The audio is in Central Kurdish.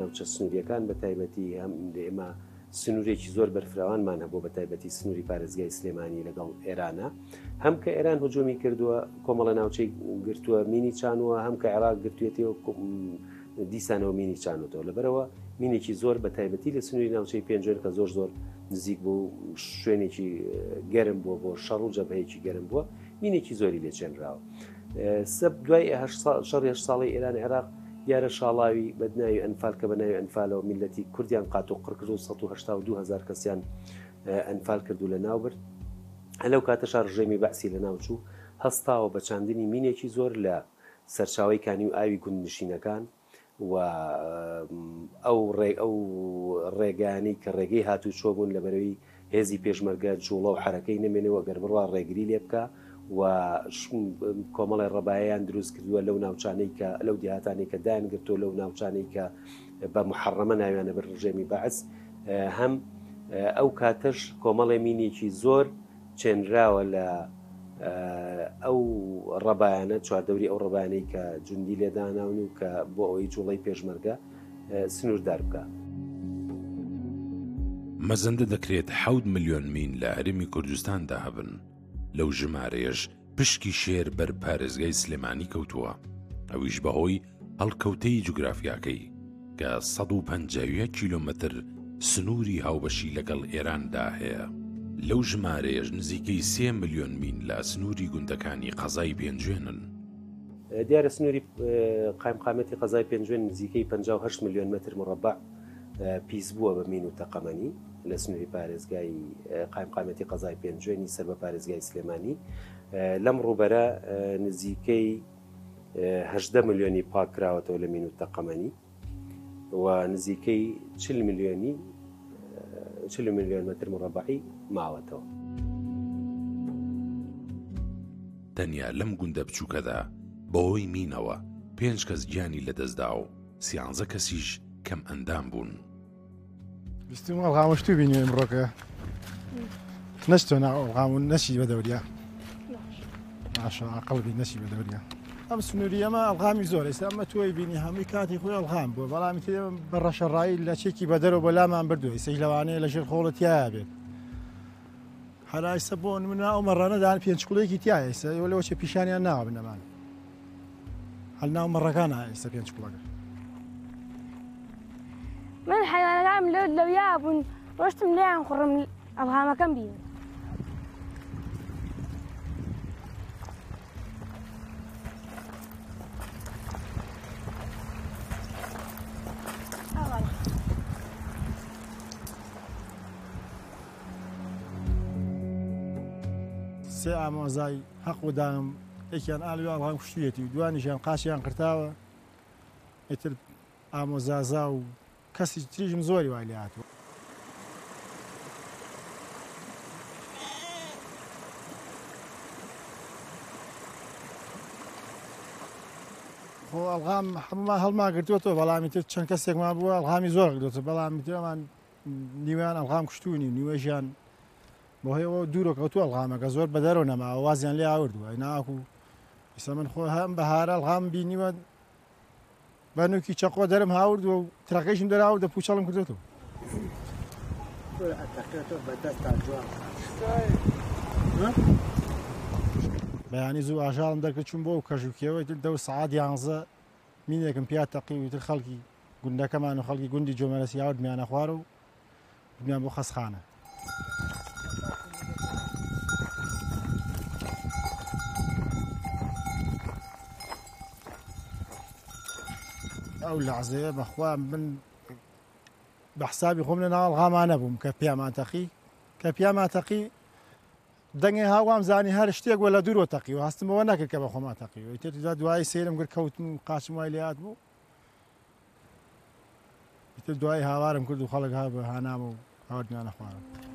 ناوچە سنووریەکان بە تایبەتی هەم ئێمە سنوورێکی زۆر بەرفراوانمان هەبوو بە تایبەتی سنووری پارێزگای سلێمانی لەگەڵ ئێرانە هەم کە ئێران هجومی کردووە کۆمەڵە ناوچەی گرتووە مینی چانووە هەم کە عێراق گرتوێتەوە دیسانەوە مینی چانوتەوە لەبەرەوە مینێکی زۆر بە تایبەتی لە سنووری ناوچەی پێنجێن کە زۆر زۆر نزیک بوو شوێنێکی گەرم بووە بۆ شەڕ و جەبهەیەکی گەرم بووە مینێکی زۆری لێچێنراوە سەب دوای شەڕی 8 ساڵی ئێران عێراق دیارە شاڵاوی بەدناوی ئەنفال کە بەناوی ئەنفالەوە میلەتی کوردیان قات و قڕ کرد و 182,000 کەسیان ئەنفال کردو لە ناوبرد لەو کاتەش ڕژێمی بەعسی لە ناوچوو هەستاوە بە چاندنی مینێکی زۆر لە سەرچاوی کانی و ئاوی گوندنشینەکان و ئەو ڕێگانەی کە ڕێگەی هاتوو چۆ بوون لە بەرەوەی هێزی پێشمەرگە جوڵە و حرەکەی نمێنەوە گەر بڕوا ڕێگری لێ بکە و کۆمەڵی ڕەبایەیان دروست کردووە لەو ناوچانەی کە لەو دیهاتانی کە دایانگرتۆ لەو ناوچانەی کە بە محەڕەمە ناویانە بەر ڕژێمی بەعس هەم ئەو کاتەش کۆمەڵی مینێکی زۆر چێنراوە لە ئەو ڕەبایانە چواردەوری ئەو ڕەبانەی کە جوندی لێداناون و کە بۆ ئەوەی جوڵەی پێشمەرگە سنووردار بکە. مەزەندە دەکرێت 7 ملیۆن مین لە هەرێمی کوردستاندا هەبن لەو ژمارەیەش پشکی شێر بەر پارێزگای سلێمانی کەوتووە ئەویش بەهۆی هەڵکەوتەی جوگرافیاکەی کە 150 کیلۆمەتر سنووری هاوبەشی لەگەڵ ئێراندا هەیە لەو ژمارەیەش نزیکەی 3 ملیۆن مین لە سنووری گوندەکانی قەزای پێنجوێنن دیارە سنووری قایمقامەتی قەزای پێنجوێن نزیکەی 58 ملیۆن متر مربع پیس بووە بە مین و تەقەمەنی لە سنووری پارێزگای قایمقامەتی قەزای پێنجوێنی سەر بە پارێزگای سلێمانی لەم ڕوبەرە نزیکەی 18 ملیۆنی پاک کراوەتەوە لە مین و تەقەمەنی و نزیکەی 40 ملیۆن متر مربعی ماوەتەوە. تەنیا لەم گوندە بچووکەدا بەهۆی مینەوە 5 کەس گیانی لەدەستدا و 13 کەسیش کەم ئەندام بوون. ویستم ئەڵغامشتوو بینی ئەمڕۆکە نەچتۆ ئەڵغام نەچی بە دەوریا ماشە عەقڵبی نەچی بە دەوریا ئەم سنووری ئەمە ئەڵغامی زۆر ئێستا ئەمە تۆی بینی هەمووی کاتی خۆی ئەڵغام بووە بەڵامی تێ بە ڕەشەڕایی لە چێکی بە دەرەوە بە لامان بردووە ئێستاش لەوانەیە لەژێر خۆڵە تایە بێت هەر ئێستا بۆ نمونە ئەو مەڕانەدان پێنج کوڵەیەکی تایە ئێستا لەوە چێ پیشانیان ناوە بنەمان هەل ناو مەڕەکانە ئێستا پێنج کوڵەکە من حیوانەکانم لەویا بوون ڕۆشتم لێیان خوڕم ئەڵغامەکەم بینم سێ ئامۆزای حەق و دام یەکیان ئالوی ئەڵغام کوشتوویەتی و دوانیشیان قاچیان قرتاوە ئیتر ئامۆزازا و کەسی تریژم زۆری وای لێ هاتووە خۆ ئەڵغام هەمومان هەڵما گرتووەتەوە بەڵامی تر چەند کەسێکمان بووە ئەڵغامی زۆر گرتووە بەڵامی ترمان نیویان ئەڵغام کوشتوونی و نیوەژیان بۆ هەیەەوە دوورۆ کەوتووە ئەڵغامەکە زۆر بەدەرەوە نەماوە وازیان لێ ئاوردووە ناکو ئێستا من خۆ هەم بەهارە ئەڵغام بینیوە بەنووکی چەقۆ دەرم هاوردووە و ترەکەیشم دەراوردە پوچەڵم کردوێتەوە بەیانی زوو ئاژاڵم دەرکرد چوون بۆ و کەژوکیەوەی تر دە سەعات 11 مینێکم پیا تەقی و تر خەڵکی گوندەکەمان و خەڵکی گوندی جۆمەرەسی یاوردمیانە خوارە و بمیان بۆ خەسخانە ئەو لەحزەیە بەخوا من بە حسابی خۆم لە ناو ئەڵغامان نەبووم کە پیامان تەقی دەنگی هاوام زانی هەر شتێک وە لە دوورۆ تەقی و هەستمەوە نەکرد کە بە خۆمان تەقی و تێدا دوای سێرم کرد کەوتم و قاچم وای لێ هات بوو دوای هاوارم کرد و خەڵک ها بە هانام و هاوردمیانە خوارم